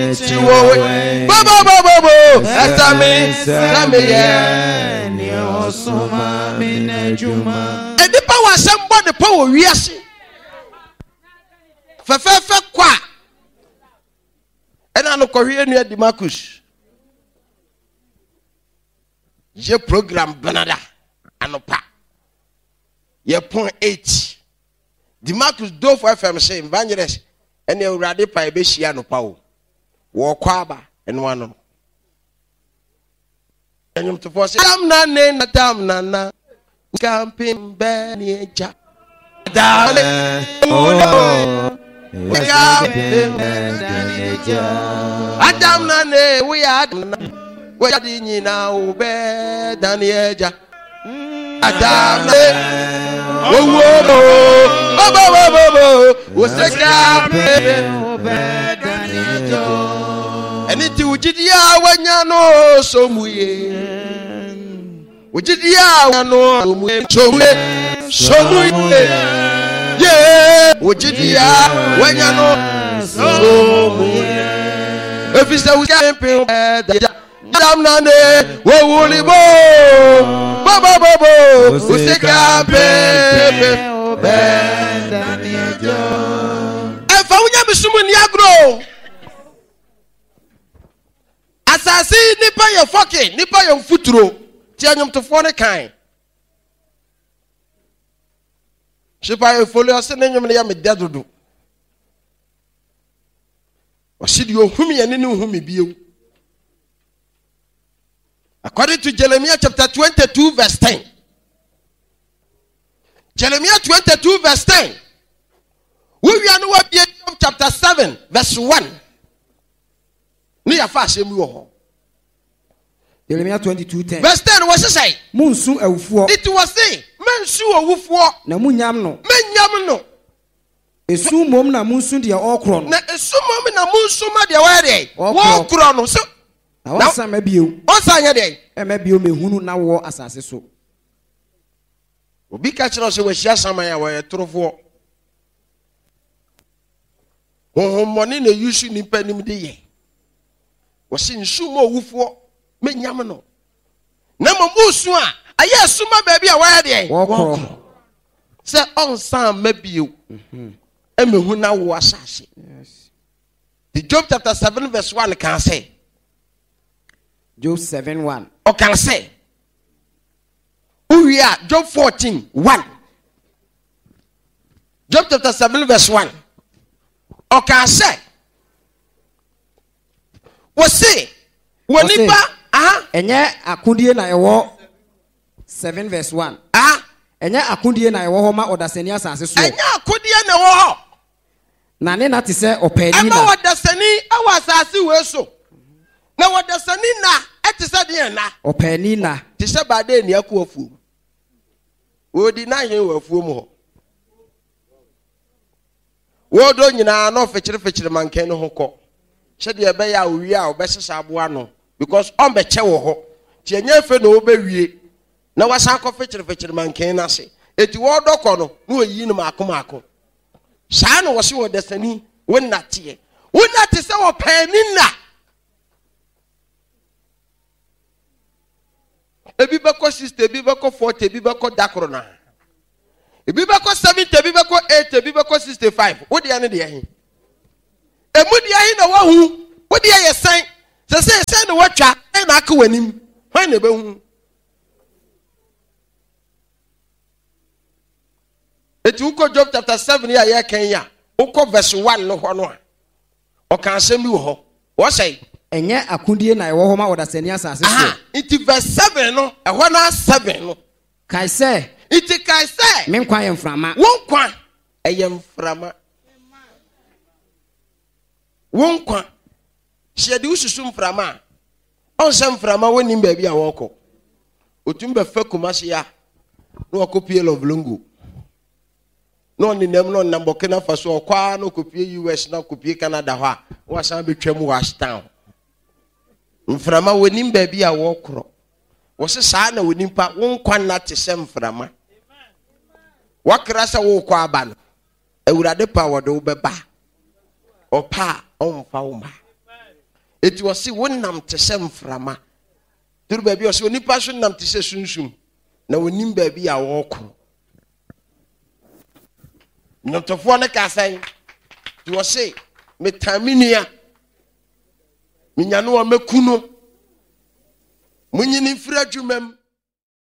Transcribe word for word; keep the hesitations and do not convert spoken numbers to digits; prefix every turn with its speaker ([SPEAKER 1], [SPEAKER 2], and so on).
[SPEAKER 1] chiwo baba baba bo atame same ye ni osoma me na juma e di pa wa sembo de pa wo wiase fe fe fe kwa ena no kohwe enu adi Marcus je program banada anopa ye point eight di Marcus do for F M say Evangelist ene urade pa e be hia no pa wo wo kwaba eno ano enyum to for say am na ne na tam na na camping be ni eja dale oh Adam na ne we adam we di nyina wo be danieja Adam ne wo wo bo bo bo bo wo se ka be danieja eniti ujidia wanya no somuye ujidia no somuye somuye yeah ujidia wanya no somuye efisa ujidia Adam na ne wo wuli bo bo bo bo bo usika pepe be daniejo e fa unya bisumu ni agro asasi nipa ye foke nipa ye mfuturo ti anyum to fo ne kan shipa e folio ase ne nyum ne ya me dedodo o sidi ohumi ye ne ne ohumi bieu. According to Jeremiah chapter twenty-two verse ten. Jeremiah twenty-two verse ten. We are now at chapter seven verse one. Ni afa asemu wo.
[SPEAKER 2] Jeremiah twenty-two ten.
[SPEAKER 1] Verse ten was say,
[SPEAKER 2] Munsu awufuo.
[SPEAKER 1] It was say, mensu awufuo.
[SPEAKER 2] Na munyam no.
[SPEAKER 1] Menyam no.
[SPEAKER 2] Esu mom na munsu de okro no.
[SPEAKER 1] Na esu mom na munsu ma de wa de. Wo kro no. So
[SPEAKER 2] na wasa mabio
[SPEAKER 1] osa nya
[SPEAKER 2] e mabio mehunu na wo asase so
[SPEAKER 1] obi ka kire so wahia saman ya wo etorofo honhomoni na yusu nipa nim de ye wo se nsu mo wufo menyam no na mamusu a aye suma ba bia wa de
[SPEAKER 2] wo
[SPEAKER 1] se onsan mabio mhm e mehu na wo asase. Yes. The Job chapter seven verse one can say
[SPEAKER 2] Job seven one.
[SPEAKER 1] O can say. Who we are? Job fourteen one. Job chapter seven verse one. O can say. We say. Wonipa ah
[SPEAKER 2] enye akundie na ewo seven verse one.
[SPEAKER 1] Ah
[SPEAKER 2] enye akundie na ewo ho ma odasani asase so.
[SPEAKER 1] Enye akundie na ewo ho.
[SPEAKER 2] Na ne na te se opani na.
[SPEAKER 1] Ama odasani awa asase we so. Na odasani na etisa de na
[SPEAKER 2] opani na
[SPEAKER 1] te se ba de ni akọ afu odi na yen wa afu mu ho wo do nyina no fechire fechire manken no ho kọ se de ebe ya owi a obesesa aboa no because on be che wo ho ti enya fe no obewie na wasan kọ fechire fechire manken na se eti wo dokọ no no oyi no mako mako saa no wo se wo desani wonna tie wonna te se opani na ebi beko sixty ebi beko forty ebi beko dakoro na ebi beko seventy ebi beko eighty ebi beko sixty-five wo de ane de ahin emu de ahin na wahu wo de ye san se se se na watwa na aka wanim hwan na be hu eti uko Job chapter seven ya ye kan ya uko verse one no ho no a o kan asem bi wo ho wo say
[SPEAKER 2] enye akundie na ewo ho ma odasani asase so.
[SPEAKER 1] Iti verse seven no ehwo na seven no
[SPEAKER 2] kai se
[SPEAKER 1] iti kai se
[SPEAKER 2] me nkwa ye mframa
[SPEAKER 1] won kwa eye mframa won kwa hye de ususu mframa on se mframa woni mba bia woko otum be fa kumase ya no okopie love longo no ni nem no namboke na faso okwa no kopie U S na kopie Canada ho a wasan betwam Washington mframa wonim ba bia wokro wo se saa na wonim pa won kwan na te se mframa wakra sa wo kwa aba no awurade pa wo de wo beba opa onfa wo ma Eti wɔ se wonam te sɛ mframa. Duru baabi ɔsɛ onipa so nam te sɛ sunsum. Na wonim baabi a wɔkɔ. Nnwomtofoɔ no ka sɛn. Ti wɔ se metaminia. Minya no wa mɛku no. Munyini mfiri adwumam.